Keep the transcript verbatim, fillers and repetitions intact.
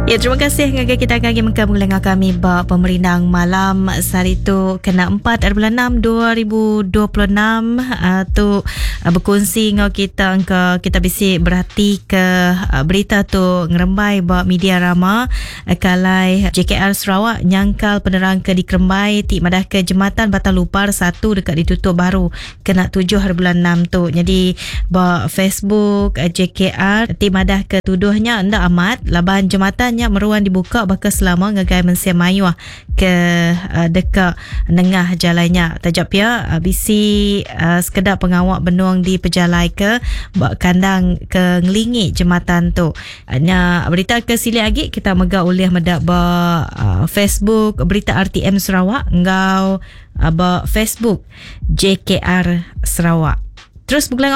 Ya, terima kasih ngagai kita akan mengkamu dengan kami ba pemerintah malam hari tu kena empat bulan enam dua ribu dua puluh enam uh, tu uh, berkongsi ngau kita angka kita bisi berhati ke uh, berita tu ngerembai ba media rama uh, kalai J K R Sarawak nyangkal penerang ke di Kerembai ti madah ke jembatan Batal Lupar satu dekat ditutup baru kena tujuh bulan enam tu. Jadi ba Facebook uh, J K R ti madah ke tuduhnya ndak amat laban jembatan nya meruan dibuka bakal selama ngagai mensia mayuah ke uh, dekat nengah jalannya tajap ya uh, bisi uh, sekedar pengawak benuang di pejalai ke bak kandang ke ngelingi jembatan tu. Nya berita ke sili lagi kita mega ulih medak ba uh, Facebook berita R T M Sarawak ngau uh, ba Facebook J K R Sarawak. Terus bergelang